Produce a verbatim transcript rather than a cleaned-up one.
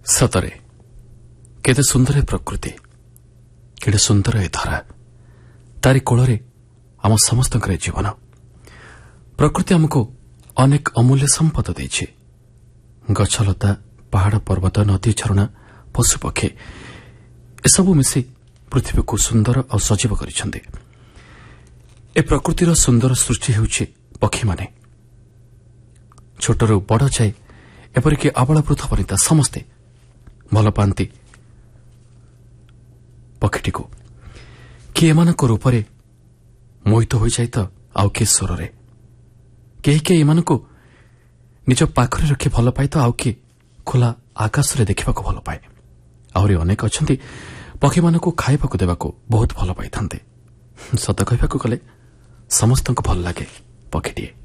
ସତରେ କେତେ ସୁନ୍ଦର ପ୍ରକୃତି, କେତେ ସୁନ୍ଦର ଏ ଧରା, ତାରି କୋଳରେ ଆମ ସମସ୍ତଙ୍କର ଜୀବନ। ପ୍ରକୃତି ଆମକୁ ଅନେକ ଅମୂଲ୍ୟ ସମ୍ପଦ ଦେଇଛି। ଗଛଲତା, ପାହାଡ଼ ପର୍ବତ, ନଦୀ, ଝରଣା, ପଶୁପକ୍ଷୀ ଏସବୁ ମିଶି ପୃଥିବୀକୁ ସୁନ୍ଦର ଆଉ ସଜୀବ କରିଛନ୍ତି। ଏ ପ୍ରକୃତିର ସୁନ୍ଦର ସୃଷ୍ଟି ହେଉଛି ପକ୍ଷୀମାନେ। ଛୋଟରୁ ବଡ଼ ଯାଏ ଏପରିକି ଆବାଳ ବୃଦ୍ଧ ବନିତା ସମସ୍ତେ ଭଲ ପାଆନ୍ତି ପକ୍ଷୀଟିକୁ। କିଏ ଏମାନଙ୍କ ରୂପରେ ମୋହିତ ହୋଇଯାଏ ତ ଆଉ କିଏ ସ୍ୱରରେ। କେହି କେହି ଏମାନଙ୍କୁ ନିଜ ପାଖରେ ରଖି ଭଲ ପାଏ ତ ଆଉ କିଏ ଖୋଲା ଆକାଶରେ ଦେଖିବାକୁ ଭଲ ପାଏ। ଆହୁରି ଅନେକ ଅଛନ୍ତି ପକ୍ଷୀମାନଙ୍କୁ ଖାଇବାକୁ ଦେବାକୁ ବହୁତ ଭଲ ପାଇଥାନ୍ତି। ସତ କହିବାକୁ ଗଲେ ସମସ୍ତଙ୍କୁ ଭଲ ଲାଗେ ପକ୍ଷୀଟିଏ।